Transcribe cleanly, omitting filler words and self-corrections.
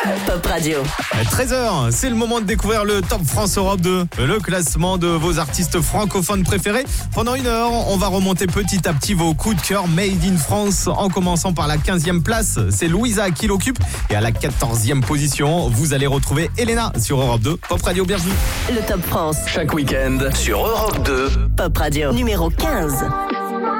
Pop Radio. 13h, c'est le moment de découvrir le Top France Europe 2, le classement de vos artistes francophones préférés. Pendant une heure, on va remonter petit à petit vos coups de cœur Made in France, en commençant par la 15e place. C'est Louisa qui l'occupe. Et à la 14e position, vous allez retrouver Elena sur Europe 2. Pop Radio, bienvenue. Le Top France. Chaque week-end sur Europe 2. Pop Radio. Numéro 15.